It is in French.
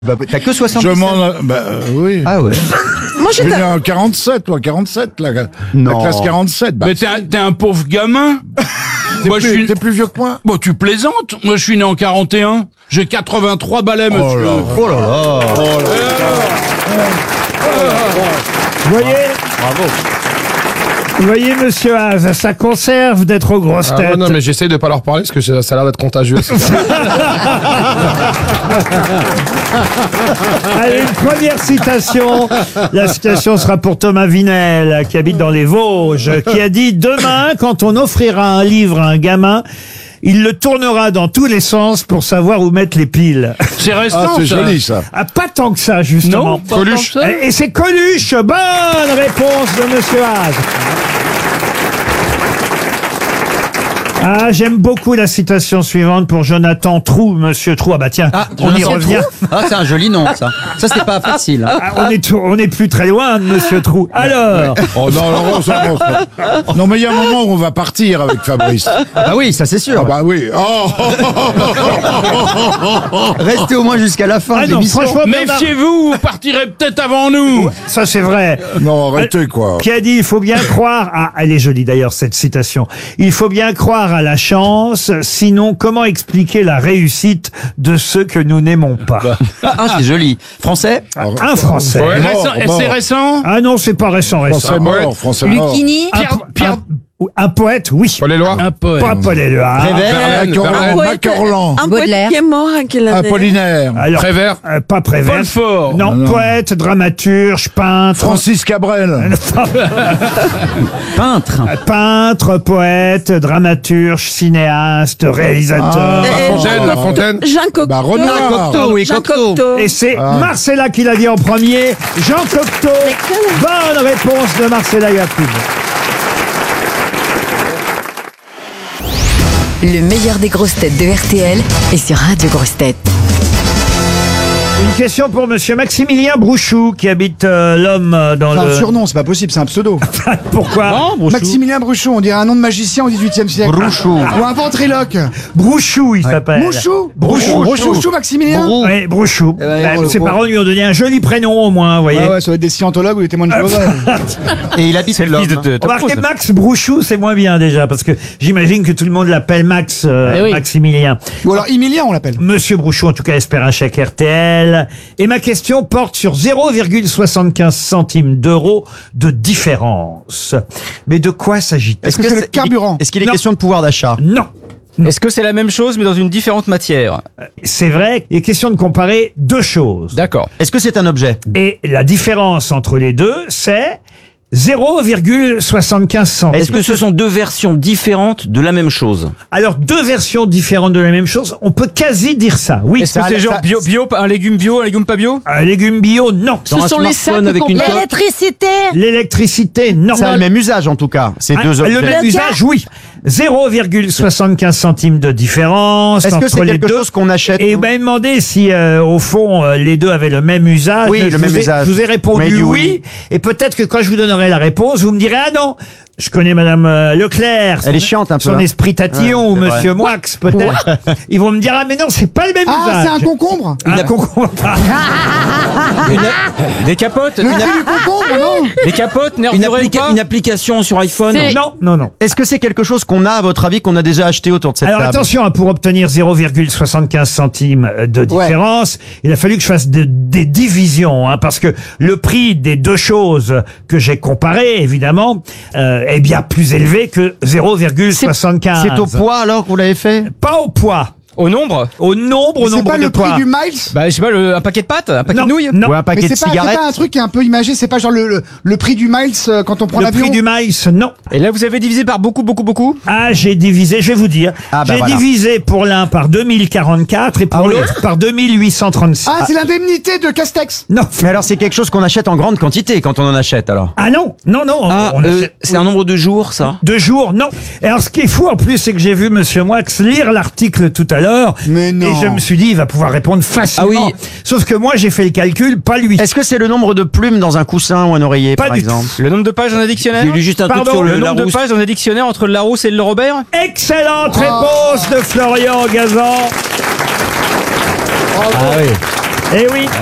Bah, t'as que 77. Oui. Ah ouais. Moi, Je suis né en 47, toi, 47, la Non. classe 47. Bah, Mais t'es un pauvre gamin. Moi, t'es plus vieux que moi. Bon, tu plaisantes. Moi, je suis né en 41. J'ai 83 balais, monsieur. Oh là là. Vous voyez, Bravo. vous voyez, monsieur Haas, ça conserve d'être aux grosses têtes. non, mais j'essaye de pas leur parler parce que ça a l'air d'être contagieux. Allez, une première citation. La citation sera pour Thomas Vinel, qui habite dans les Vosges, qui a dit « Demain, quand on offrira un livre à un gamin, il le tournera dans tous les sens pour savoir où mettre les piles. » C'est récent, Ah, c'est ça. joli, ça. Ah, pas tant que ça, justement. Non, pas Coluche. tant que ça. Et c'est Coluche. Bonne réponse de monsieur Haas. Ah, j'aime beaucoup la citation suivante pour Jonathan Trou, monsieur Trou. Ah bah tiens, on y revient. Ah, c'est un joli nom, ça. Ça, c'est pas facile. Hein. Ah, on est plus très loin de monsieur Trou. Alors, Oh non, non, mais il y a un moment où on va partir avec Fabrice. Ah oui, ça c'est sûr. Ah bah oui. Oh. Restez au moins jusqu'à la fin ah de non, l'émission. franchement, Bernard, Méfiez-vous, vous partirez peut-être avant nous. ça c'est vrai. Non, arrêtez, quoi. Qui a dit, il faut bien croire, ah, elle est jolie d'ailleurs cette citation, il faut bien croire à la chance, sinon comment expliquer la réussite de ceux que nous n'aimons pas. Ah, c'est joli. Français. Un Français. Ouais, Mort, récent- mort. C'est récent. Ah non, c'est pas récent. Français mort, Français mort. Lucchini. Un poète, oui. Paul Éluard. Un poème. Pas Paul Éluard. Macorlan. Un poète qui est mort à quelle année? Apollinaire. Alors, Prévert. pas Prévert. Paul Fort. Non, Non. poète, dramaturge, peintre. Francis Cabrel. Peintre. Peintre, poète, dramaturge, cinéaste, réalisateur. La Fontaine. Jean Cocteau. Bah, Renard. Cocteau, oui, Jean Cocteau. Cocteau. Et c'est Marcella qui l'a dit en premier. Jean Cocteau. Bonne réponse de Marcella Yacoub. Le meilleur des grosses têtes de RTL est sur Radio Grosses Têtes. Une question pour monsieur Maximilien Brouchou qui habite l'homme dans C'est un le... surnom, c'est pas possible, c'est un pseudo. Pourquoi Maximilien Brouchou, on dirait un nom de magicien au XVIIIe siècle. Brouchou. Ou un ventriloque. Brouchou, il s'appelle. Mouchou. Brouchou. Maximilien. Oui, Brouchou. ben, Ses bon. parents lui ont donné un joli prénom au moins, vous voyez. Ouais, ça doit être des scientologues ou des témoins de Jéhovah. Et il habite l'homme. Remarquez, Max Brouchou, c'est moins bien déjà, parce que j'imagine que tout le monde l'appelle Max Maximilien. Ou alors Emilien, on l'appelle. Monsieur Brouchou, en tout cas, espère un chèque RTL. Et ma question porte sur 0,75 centimes d'euros de différence. Mais de quoi s'agit-il? Est-ce que c'est le carburant? Est-ce qu'il est Non. question de pouvoir d'achat? Non. Est-ce que c'est la même chose mais dans une différente matière? C'est vrai, il est question de comparer deux choses. D'accord. Est-ce que c'est un objet? Et la différence entre les deux, c'est 0,75 centimes. Est-ce que ce sont deux versions différentes de la même chose? Alors, deux versions différentes de la même chose, on peut quasi dire ça, oui. Est-ce que c'est genre bio, un légume pas bio? Un légume bio, non. Dans un smartphone avec une coque? L'électricité. L'électricité, non. Ça a le même usage en tout cas, ces deux Le objets. même usage, oui. 0,75 centimes de différence Est-ce que entre c'est les quelque deux. chose qu'on achète? Et vous m'avez demandé si, au fond, les deux avaient le même usage. Oui, le même usage. Je vous ai répondu Mais du oui. Et peut-être que quand je vous donnerai la réponse, vous me direz, ah non, je connais madame Leclerc. Elle est chiante un peu. Son hein. esprit tatillon, ou Ouais, c'est vrai. monsieur Moix, peut-être. Ils vont me dire, ah mais non, c'est pas le même Ah, usage. c'est un concombre. Un concombre. Des capotes? Le prix du concombre, non? Des capotes nervurées ou pas? Une application sur iPhone? Non, non, non. Est-ce que c'est quelque chose qu'on a, à votre avis, qu'on a déjà acheté autour de cette Alors table? attention, hein, pour obtenir 0,75 centimes de différence, il a fallu que je fasse des divisions, hein, parce que le prix des deux choses que j'ai comparées, évidemment, est bien plus élevé que 0,75. C'est au poids alors que vous l'avez fait? Pas au poids. Au nombre? Au nombre C'est de pas le prix poids. du miles? Bah, je sais pas, un paquet de pâtes? Un paquet Non, de nouilles? non. Ou un paquet Mais de c'est cigarettes? pas un truc qui est un peu imagé, c'est pas genre le prix du miles quand on prend Le l'avion? prix du maïs, non. Et là, vous avez divisé par beaucoup? Ah, j'ai divisé, je vais vous dire. Ah, bah j'ai voilà. divisé pour l'un par 2044 et pour oui. l'autre par 2836. Ah, c'est l'indemnité de Castex. Non. Mais alors c'est quelque chose qu'on achète en grande quantité quand on en achète alors? Ah non, non, non. on achète- c'est un nombre de jours, ça? 2 jours, non. Et alors, ce qui est fou en plus, c'est que j'ai vu Monsieur Moix lire l'article tout à l'heure. Mais non. Et je me suis dit, il va pouvoir répondre facilement. Ah oui. Sauf que moi, j'ai fait le calcul, pas lui. Est-ce que c'est le nombre de plumes dans un coussin ou un oreiller Pas par du exemple? Le nombre de pages dans un dictionnaire? J'ai lu juste un truc Pardon, sur Le le nombre de Larousse. pages dans un dictionnaire entre le Larousse et le Robert? Excellente réponse de Florian Gazan. Ah oui. Eh oui.